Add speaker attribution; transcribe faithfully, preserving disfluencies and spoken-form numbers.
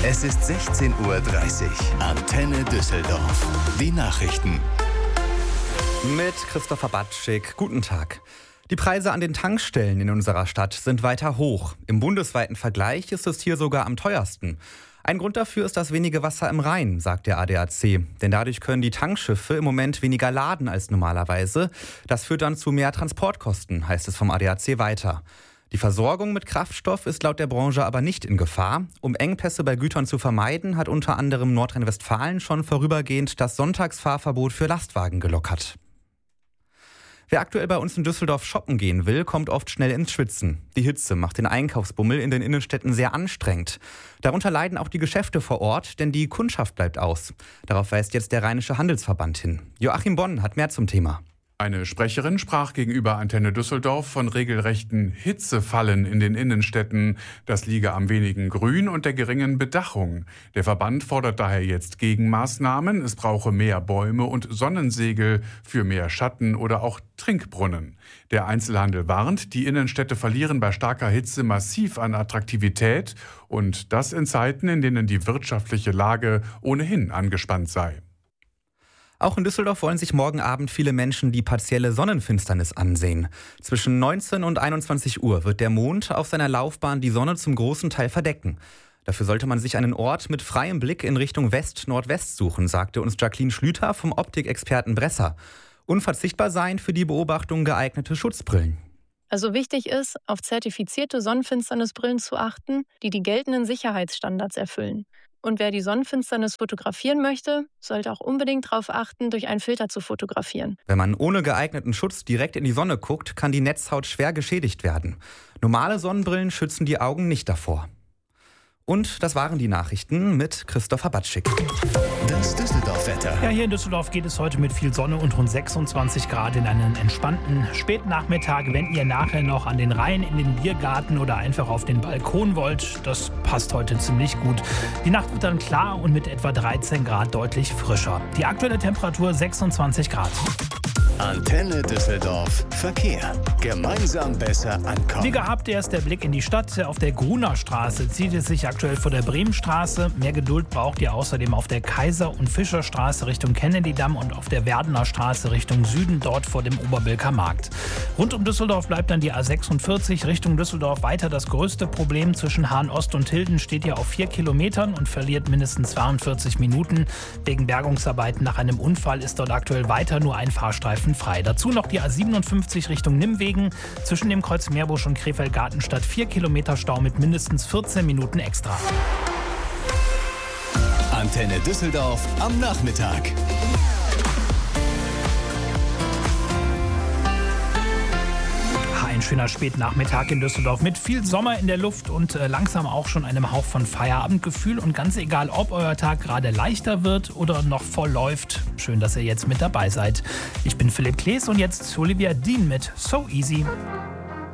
Speaker 1: Es ist sechzehn Uhr dreißig. Antenne Düsseldorf. Die Nachrichten.
Speaker 2: Mit Christopher Batschik. Guten Tag. Die Preise an den Tankstellen in unserer Stadt sind weiter hoch. Im bundesweiten Vergleich ist es hier sogar am teuersten. Ein Grund dafür ist das wenige Wasser im Rhein, sagt der A D A C. Denn dadurch können die Tankschiffe im Moment weniger laden als normalerweise. Das führt dann zu mehr Transportkosten, heißt es vom A D A C weiter. Die Versorgung mit Kraftstoff ist laut der Branche aber nicht in Gefahr. Um Engpässe bei Gütern zu vermeiden, hat unter anderem Nordrhein-Westfalen schon vorübergehend das Sonntagsfahrverbot für Lastwagen gelockert. Wer aktuell bei uns in Düsseldorf shoppen gehen will, kommt oft schnell ins Schwitzen. Die Hitze macht den Einkaufsbummel in den Innenstädten sehr anstrengend. Darunter leiden auch die Geschäfte vor Ort, denn die Kundschaft bleibt aus. Darauf weist jetzt der Rheinische Handelsverband hin. Joachim Bonn hat mehr zum Thema.
Speaker 3: Eine Sprecherin sprach gegenüber Antenne Düsseldorf von regelrechten Hitzefallen in den Innenstädten. Das liege am wenigen Grün und der geringen Bedachung. Der Verband fordert daher jetzt Gegenmaßnahmen. Es brauche mehr Bäume und Sonnensegel für mehr Schatten oder auch Trinkbrunnen. Der Einzelhandel warnt, die Innenstädte verlieren bei starker Hitze massiv an Attraktivität. Und das in Zeiten, in denen die wirtschaftliche Lage ohnehin angespannt sei.
Speaker 2: Auch in Düsseldorf wollen sich morgen Abend viele Menschen die partielle Sonnenfinsternis ansehen. Zwischen neunzehn und einundzwanzig Uhr wird der Mond auf seiner Laufbahn die Sonne zum großen Teil verdecken. Dafür sollte man sich einen Ort mit freiem Blick in Richtung West-Nordwest suchen, sagte uns Jacqueline Schlüter vom Optikexperten Bresser. Unverzichtbar seien für die Beobachtung geeignete Schutzbrillen.
Speaker 4: Also wichtig ist, auf zertifizierte Sonnenfinsternisbrillen zu achten, die die geltenden Sicherheitsstandards erfüllen. Und wer die Sonnenfinsternis fotografieren möchte, sollte auch unbedingt darauf achten, durch einen Filter zu fotografieren.
Speaker 2: Wenn man ohne geeigneten Schutz direkt in die Sonne guckt, kann die Netzhaut schwer geschädigt werden. Normale Sonnenbrillen schützen die Augen nicht davor. Und das waren die Nachrichten mit Christopher Batschik.
Speaker 1: Das Düsseldorf-Wetter.
Speaker 5: Ja, hier in Düsseldorf geht es heute mit viel Sonne und rund sechsundzwanzig Grad in einen entspannten Spätnachmittag. Wenn ihr nachher noch an den Rhein, in den Biergarten oder einfach auf den Balkon wollt, das passt heute ziemlich gut. Die Nacht wird dann klar und mit etwa dreizehn Grad deutlich frischer. Die aktuelle Temperatur sechsundzwanzig Grad.
Speaker 1: Antenne Düsseldorf. Verkehr. Gemeinsam besser ankommen.
Speaker 5: Wie gehabt, erst der Blick in die Stadt. Auf der Gruner Straße zieht es sich aktuell vor der Bremenstraße. Mehr Geduld braucht ihr außerdem auf der Kaiser- und Fischerstraße Richtung Kennedy-Damm und auf der Werdener Straße Richtung Süden, dort vor dem Oberbilker Markt. Rund um Düsseldorf bleibt dann die A sechsundvierzig Richtung Düsseldorf weiter das größte Problem. Zwischen Hahn-Ost und Hilden steht ihr auf vier Kilometern und verliert mindestens zweiundvierzig Minuten. Wegen Bergungsarbeiten nach einem Unfall ist dort aktuell weiter nur ein Fahrstreifen frei. Dazu noch die A siebenundfünfzig Richtung Nimwegen. Zwischen dem Kreuz Meerbusch und Krefeld-Gartenstadt vier Kilometer Stau mit mindestens vierzehn Minuten extra.
Speaker 1: Antenne Düsseldorf am Nachmittag.
Speaker 5: Ein schöner Spätnachmittag in Düsseldorf mit viel Sommer in der Luft und äh, langsam auch schon einem Hauch von Feierabendgefühl. Und ganz egal, ob euer Tag gerade leichter wird oder noch voll läuft, schön, dass ihr jetzt mit dabei seid. Ich bin Philipp Klees und jetzt Olivia Dean mit So Easy.